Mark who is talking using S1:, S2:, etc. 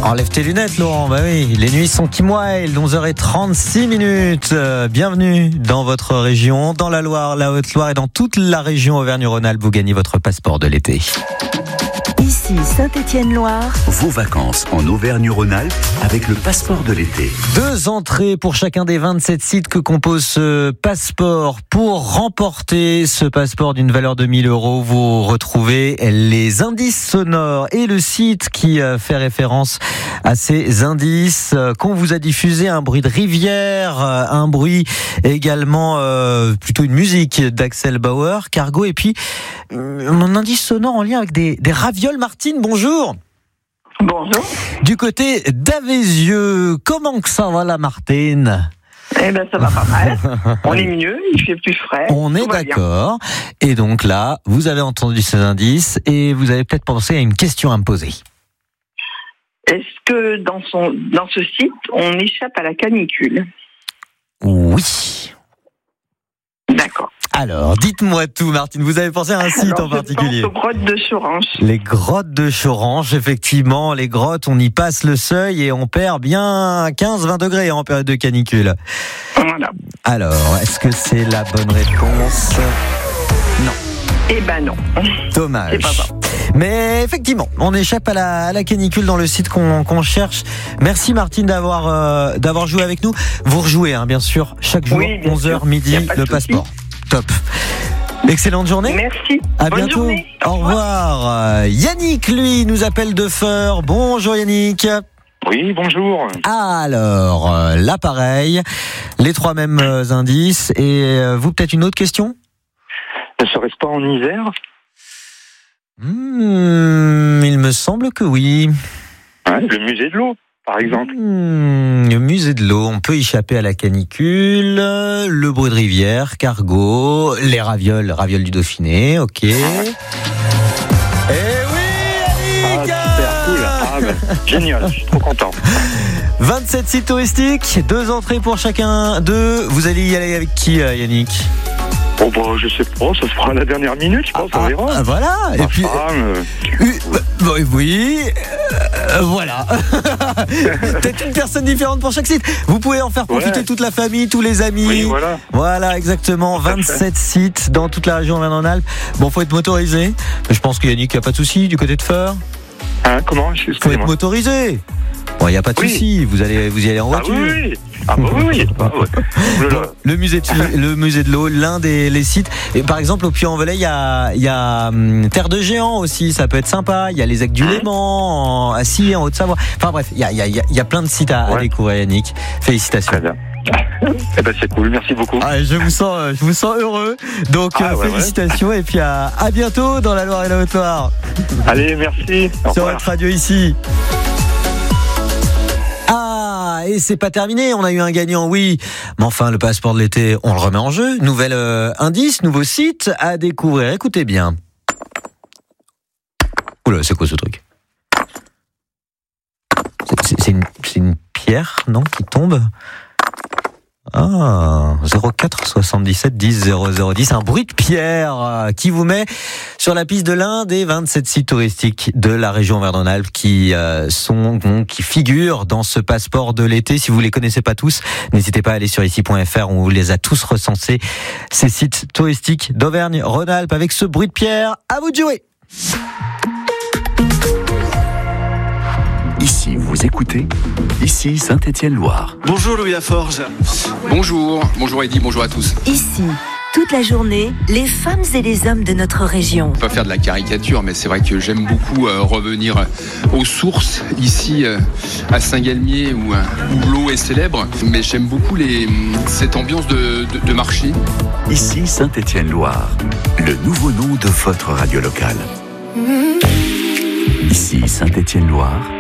S1: Enlève tes lunettes, Laurent. Bah oui, les nuits sont qui moellent, 11h36. Bienvenue dans votre région, dans la Loire, la Haute-Loire et dans toute la région Auvergne-Rhône-Alpes. Vous gagnez votre passeport de l'été.
S2: Ici Saint-Étienne-Loire.
S3: Vos vacances en Auvergne-Rhône-Alpes avec le passeport de l'été. 2
S1: entrées pour chacun des 27 sites que compose ce passeport. Pour remporter ce passeport d'une valeur de 1 000 €, vous retrouvez les indices sonores et le site qui fait référence à ces indices qu'on vous a diffusé. Un bruit de rivière, un bruit également, plutôt une musique d'Axel Bauer, Cargo, et puis un indice sonore en lien avec des ravioles. Martine, bonjour.
S4: Bonjour.
S1: Du côté d'Avézieux, comment que ça va la Martine ?
S4: Eh ben ça va pas mal. On est mieux, il fait plus frais.
S1: On est d'accord. Et donc là, vous avez entendu ces indices et vous avez peut-être pensé à une question à me poser.
S4: Est-ce que dans ce site, on échappe à la canicule ?
S1: Oui.
S4: D'accord.
S1: Alors, dites-moi tout, Martine. Vous avez pensé à un site en particulier ?
S4: Je pense aux grottes de Choranche.
S1: Les grottes de Choranche, effectivement. Les grottes, on y passe le seuil et on perd bien 15-20 degrés en période de canicule.
S4: Voilà.
S1: Alors, est-ce que c'est la bonne réponse ? Non.
S4: Eh ben non.
S1: Dommage.
S4: C'est pas ça.
S1: Mais effectivement, on échappe à la canicule dans le site qu'on cherche. Merci Martine d'avoir joué avec nous. Vous rejouez, bien sûr, chaque jour,
S4: oui,
S1: 11h midi, le passeport. Top. Excellente journée.
S4: Merci.
S1: À
S4: Bonne
S1: bientôt.
S4: journée.
S1: Au revoir. Yannick, lui, nous appelle de Feur. Bonjour Yannick.
S5: Oui, bonjour.
S1: Alors, là pareil, les 3 mêmes indices. Et vous, peut-être une autre question ?
S5: Ne serait-ce pas en hiver ?
S1: Il me semble que oui.
S5: Ouais, le musée de l'eau, par exemple.
S1: Le musée de l'eau, on peut échapper à la canicule, le bruit de rivière, Cargo, les ravioles du Dauphiné, ok. Eh oui, Yannick!
S5: Super cool. Génial, je suis trop content.
S1: 27 sites touristiques, 2 entrées pour chacun d'eux. Vous allez y aller avec qui, Yannick ?
S5: Oh bah je sais pas, ça se fera à la dernière minute, je pense, on verra.
S1: Voilà.
S5: Ma femme,
S1: oui, voilà. Peut-être une personne différente pour chaque site. Vous pouvez en faire profiter toute la famille, tous les amis.
S5: Oui, voilà.
S1: Voilà, exactement. 27 sites dans toute la région Auvergne-Rhône-Alpes. Bon, faut être motorisé. Mais je pense que Yannick, il n'y a pas de souci du côté de Feur.
S5: Comment ?
S1: Faut être motorisé. Bon, il n'y a pas de souci. Vous y allez en voiture.
S5: Oui.
S1: Bon, le musée de l'eau, l'un des sites. Et par exemple, au Puy-en-Velay, il y a Terre de Géants aussi. Ça peut être sympa. Il y a les Aigues du Léman, en Haute-Savoie. Enfin bref, il y a plein de sites à découvrir, Yannick. Félicitations.
S5: Très bien. Eh ben c'est cool, merci beaucoup.
S1: Je vous sens heureux. Donc félicitations et puis à bientôt dans la Loire et la Haute-Loire.
S5: Allez, merci.
S1: Sur votre radio ici. Et c'est pas terminé, on a eu un gagnant, oui. Mais enfin, le passeport de l'été, on le remet en jeu. Nouvel indice, nouveau site à découvrir. Écoutez bien. Oula, c'est quoi ce truc ? C'est une pierre, non, qui tombe ? 04 77 10 0010, un bruit de pierre qui vous met sur la piste de l'un des 27 sites touristiques de la région Auvergne-Rhône-Alpes qui figurent dans ce passeport de l'été. Si vous les connaissez pas tous, n'hésitez pas à aller sur ici.fr, on vous les a tous recensés, ces sites touristiques d'Auvergne-Rhône-Alpes avec ce bruit de pierre. À vous de jouer.
S3: Ici, vous écoutez, ici Saint-Étienne-Loire.
S6: Bonjour Louis Laforge.
S7: Bonjour Eddy, bonjour à tous.
S2: Ici, toute la journée, les femmes et les hommes de notre région.
S7: On peut pas faire de la caricature, mais c'est vrai que j'aime beaucoup revenir aux sources, ici à Saint-Galmier où l'eau est célèbre. Mais j'aime beaucoup cette ambiance de marché.
S3: Ici Saint-Étienne-Loire, le nouveau nom de votre radio locale. Ici Saint-Étienne-Loire.